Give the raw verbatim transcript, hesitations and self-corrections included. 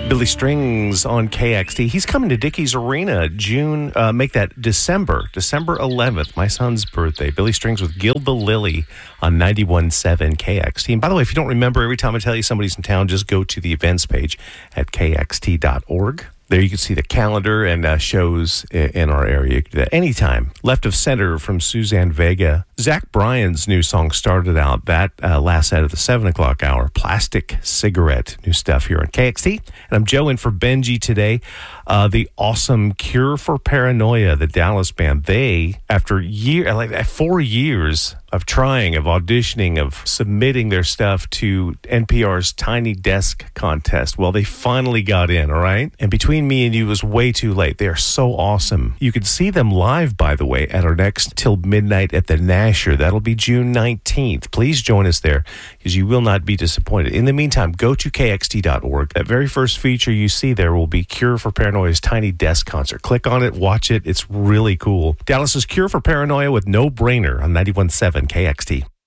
Billy Strings on K X T. He's coming to Dickies Arena June, uh, make that December, December eleventh, my son's birthday. Billy Strings with Gild the Lily on ninety-one point seven K X T. And by the way, if you don't remember, every time I tell you somebody's in town, just go to the events page at K X T dot org. There you can see the calendar and uh, shows in our area. You can do that anytime. Left of Center from Suzanne Vega. Zach Bryan's new song started out that uh, last set of the seven o'clock hour. Plastic Cigarette. New stuff here on K X T. And I'm Joe in for Benji today. Uh, the awesome Cure for Paranoia, the Dallas band. They, after year, like four years of trying, of auditioning, of submitting their stuff to N P R's Tiny Desk contest, well, they finally got in, all right? And between me and you, it was way too late. They are so awesome. You can see them live, by the way, at our next Till Midnight at the Nasher. That'll be June nineteenth. Please join us there, because you will not be disappointed. In the meantime, go to K X T dot org. That very first feature you see there will be Cure for Paranoia's Tiny Desk concert. Click on it, watch it. It's really cool. Dallas's Cure for Paranoia with No Brainer on ninety-one point seven K X T.